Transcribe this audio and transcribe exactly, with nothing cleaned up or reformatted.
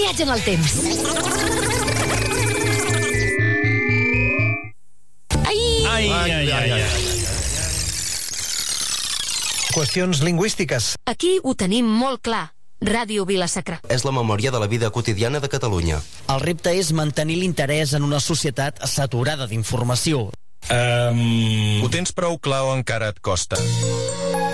viatge en el temps. Ai! Ai, ai, ai, ai. Qüestions lingüístiques. Aquí ho tenim molt clar. Ràdio Vila-sacra. És la memòria de la vida quotidiana de Catalunya. El repte és mantenir l'interès en una societat saturada d'informació. Um... Ho tens prou clar o encara et costa?